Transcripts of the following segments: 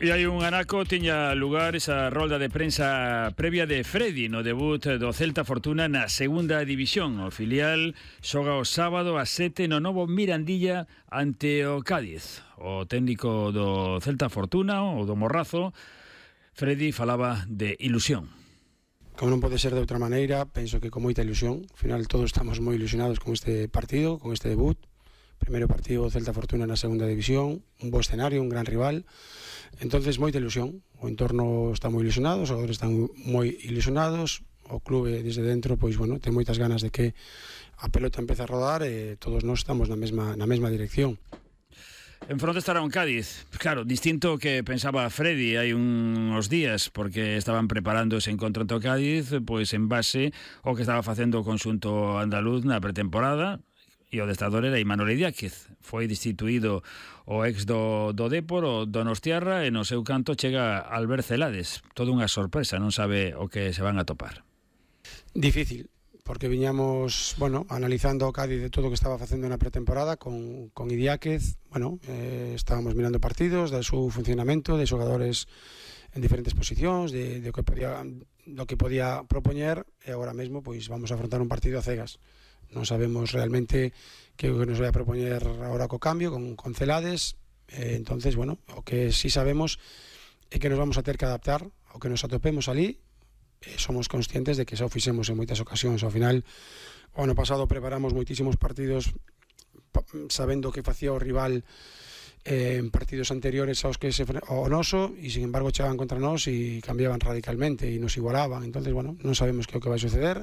E hai un anaco, tiña lugar esa rolda de prensa previa de Freddy no debut do Celta Fortuna na segunda división. O filial xoga o sábado a 7 no novo Mirandilla ante o Cádiz. O técnico do Celta Fortuna, o do Morrazo, Freddy, falaba de ilusión. Como non pode ser de outra maneira, penso que con moita ilusión. Ao final todos estamos moi ilusionados con este partido, con este debut. Primeiro partido Celta Fortuna na segunda división, un bo escenario, un gran rival. Entonces moita ilusión, o entorno está moi ilusionado, os xogadores están moi ilusionados, o clube desde dentro pois bueno, ten moitas ganas de que a pelota empece a rodar e todos nós estamos na mesma dirección. En fronte estará un Cádiz, claro, distinto que pensaba Freddy hai uns días, porque estaban preparando ese encontro ante o Cádiz, pois en base ao que estaba facendo o conxunto andaluz na pretemporada. E o adestrador era Imanol Idiáquez. Foi destituído o ex do Dépor, o Donostiarra, e no seu canto chega Albert Celades. Todo unha sorpresa, non sabe o que se van a topar. Difícil, porque viñamos, analizando o Cádiz de todo o que estaba facendo na pretemporada con Idiáquez. Estábamos mirando partidos, do seu funcionamento, de xogadores en diferentes posicións, do que podía propoñer, e agora mesmo pois vamos a afrontar un partido a cegas. Non sabemos realmente que nos vai a propoñer agora co cambio con Celades. Entonces, o que sí sabemos é que nos vamos a ter que adaptar ao que nos atopemos ali. Somos conscientes de que xa o fixemos en moitas ocasións. Ao final, o ano pasado preparamos moitísimos partidos sabendo que facía o rival en partidos anteriores aos que o noso, e sin embargo chegaban contra nós e cambiaban radicalmente e nos igualaban. Entonces, non sabemos que é o que vai suceder.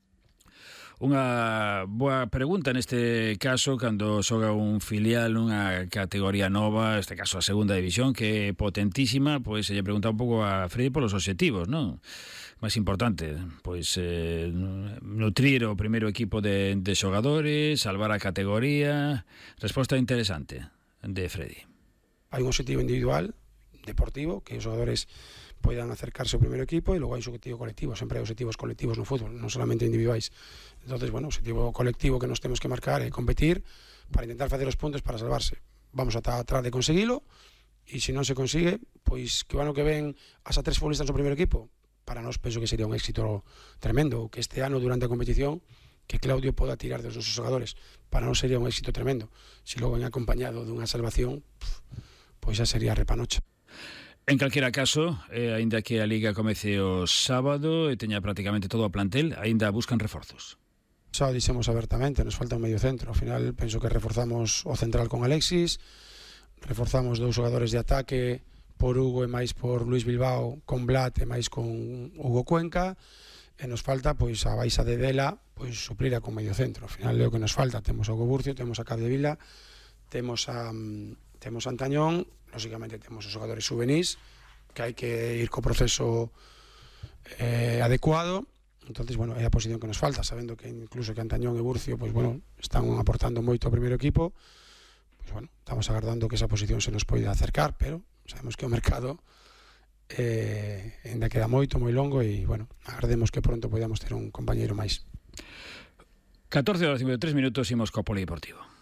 Unha boa pregunta neste caso cando xoga un filial nunha categoría nova, este caso a segunda división, que é potentísima, pois se lle pregunta un pouco a Freddy polos obxectivos, non? Máis importante, pois nutrir o primeiro equipo de xogadores, salvar a categoría. Resposta interesante de Freddy. Hai un obxectivo individual, deportivo, que os xogadores poidan acercarse ao primeiro equipo, e logo hai un obxectivo colectivo. Sempre hai obxectivos colectivos no fútbol, non solamente individuais. Entonces, o obxectivo colectivo que nos temos que marcar é competir para intentar facer os puntos para salvarse. Vamos a tratar de conseguilo, e se non se consigue, pois que o ano que ven as a 3 futbolistas no primeiro equipo, para nós penso que sería un éxito tremendo. Que este ano, durante a competición, que Claudio poda tirar dos nosos xogadores, para nós sería un éxito tremendo. Se logo ven acompañado dunha salvación, pois xa sería repanocha. En calquera caso, aínda que a Liga comece o sábado e teña prácticamente todo o plantel, aínda buscan reforzos. Xa o dixemos abertamente, nos falta un medio centro. Ao final, penso que reforzamos o central con Alexis, reforzamos 2 xogadores de ataque, por Hugo e máis por Luis Bilbao, con Blat e máis con Hugo Cuenca, e nos falta, pois, a baixa de Dela, pois, suplira con medio centro. Ao final, é o que nos falta. Temos a Hugo Burcio, temos a Capdevila, temos a Antañón, lógicamente temos os xogadores juvenis, que hai que ir co proceso adecuado. Entonces, é a posición que nos falta, sabendo que incluso que Antañón e Burcio están aportando moito ao primeiro equipo. Estamos agardando que esa posición se nos poida acercar, pero sabemos que o mercado ainda queda moi longo, e agardemos que pronto podamos ter un compañeiro máis. 14:53 minutos, imos co polideportivo.